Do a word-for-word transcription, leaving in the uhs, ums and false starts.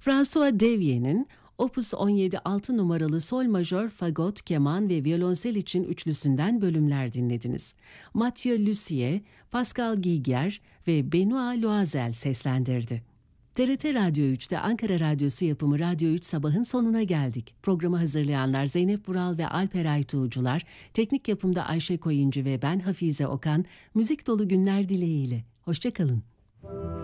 François Devier'in Opus on yedi altı numaralı sol majör, fagot, keman ve violonsel için üçlüsünden bölümler dinlediniz. Mathieu Lussier, Pascal Giger ve Benoît Loisel seslendirdi. T R T Radyo üç'te Ankara Radyosu yapımı Radyo üç Sabah'ın sonuna geldik. Programı hazırlayanlar Zeynep Vural ve Alper Aytuğcular, teknik yapımda Ayşe Koyuncu ve ben Hafize Okan, müzik dolu günler dileğiyle. Hoşça kalın.